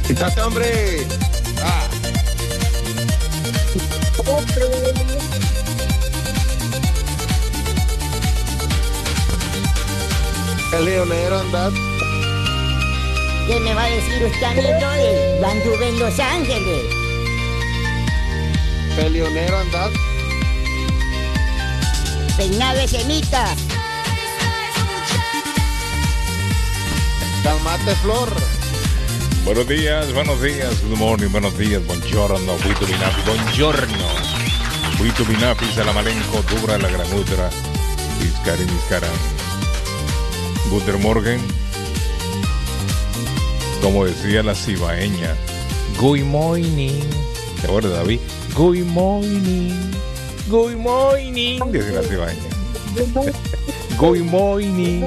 ¡Quítate, hombre! ¡Ah! El leonero anda. ¿Qué me va a decir usted a mí, brother? Yo anduve en Los Ángeles. El leonero anda. Peinado de semita. Calmate, Flor. Buenos días, good morning, buenos días, buongiorno, buito binafi, buongiorno. Buito binafi, salamalenco, dubra, la gran utra, miskaran. Guten Morgen, como decía la cibaeña, good morning, ¿te acuerdas, David? Good morning, decía la cibaeña. Good morning.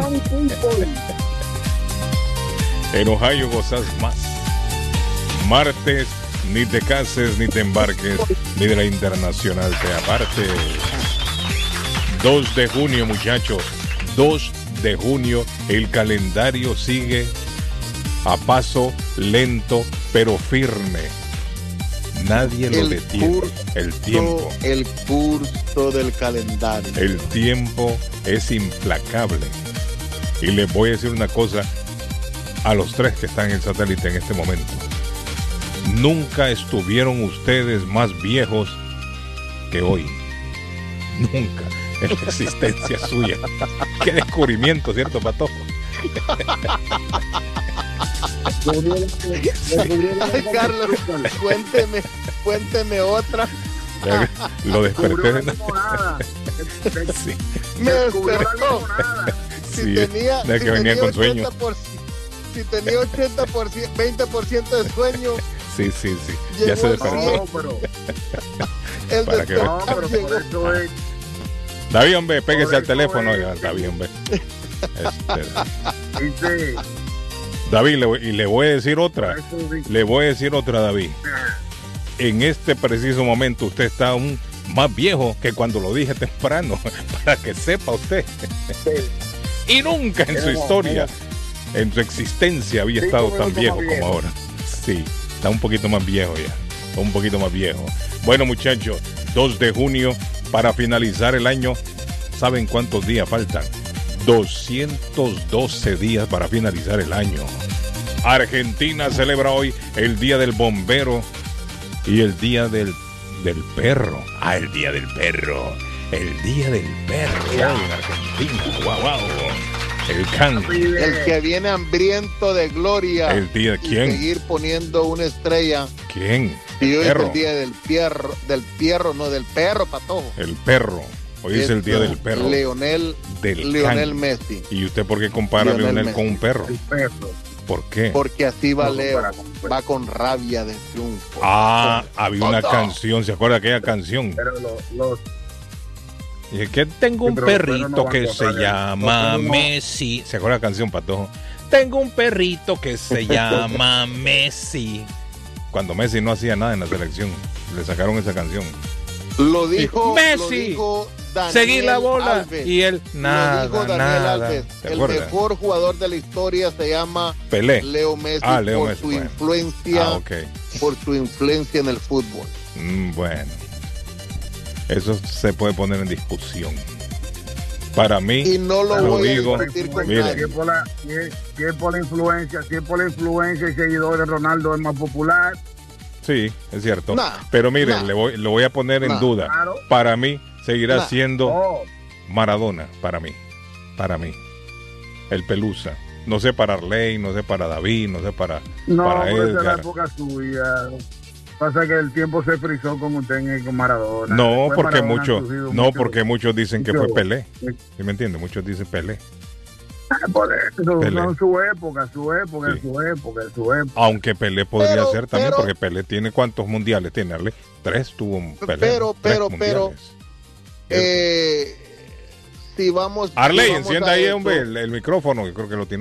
En Ohio gozas más. Martes, ni te cases, ni te embarques, ni de la internacional te aparte. 2 de junio, muchachos. 2 de junio, el calendario sigue a paso lento, pero firme. Nadie lo detiene. El tiempo. El curso del calendario. El tiempo es implacable. Y les voy a decir una cosa a los 3 que están en el satélite en este momento. Nunca estuvieron ustedes más viejos que hoy. Nunca en la existencia suya. Qué descubrimiento, ¿cierto, Patojo? Ay, Carlos, cuénteme otra. Lo desperté. Sí. Me despertó. Si tenía, que venía con sueño. Si tenía 20% de sueño. Sí. Ya se despertó. El para que llegó. David, hombre, péguese al teléfono. David, hombre. David, le voy a decir otra. David. En este preciso momento usted está aún más viejo que cuando lo dije temprano. Para que sepa usted. Y nunca en su historia, en su existencia, había estado tan viejo como ahora. Sí, está un poquito más viejo ya. Un poquito más viejo. Bueno, muchachos, 2 de junio para finalizar el año. ¿Saben cuántos días faltan? 212 días para finalizar el año. Argentina celebra hoy el Día del Bombero y el Día del Perro. El Día del Perro. El Día del Perro hoy en Argentina. Wow. El que viene hambriento de gloria. El día, ¿quién? Seguir poniendo una estrella. ¿Quién? Y hoy es el día del perro, Patojo. El perro. Hoy es el día del perro. Lionel Messi. ¿Y usted por qué compara a Lionel con un perro? El perro. ¿Por qué? Porque así va Leo. Va con rabia de triunfo. Había una canción. ¿Se acuerda de aquella canción? Pero Y es que tengo un perrito que se llama Messi. ¿Se acuerda de la canción, Patojo? Tengo un perrito que se llama Messi. Cuando Messi no hacía nada en la selección, le sacaron esa canción. Lo dijo Messi. Seguí la bola. Alves. Y él, nada, lo dijo Daniel nada. Alves. El mejor jugador de la historia se llama Pelé. Leo Messi, Leo su Messi, influencia, okay. Por su influencia en el fútbol. Bueno, eso se puede poner en discusión. Para mí, y no lo voy digo, a discutir con nadie. Si es por la influencia y seguidores de Ronaldo es más popular. Sí, es cierto. Pero miren, lo voy a poner en duda. Claro. Para mí, seguirá siendo Maradona, para mí. El Pelusa. No sé para Arley, no sé para David, no sé para Edgar. Esa es la época suya. Pasa que el tiempo se frizó con usted y con Maradona. No, porque muchos dicen que fue Pelé. ¿Sí me entiende? Muchos dicen Pelé. Por eso, en su época. Aunque Pelé podría ser también, porque Pelé tiene ¿cuántos mundiales tiene? 3 tuvo Pelé. Pero si vamos... Arley, encienda ahí, hombre, el micrófono, yo creo que lo tiene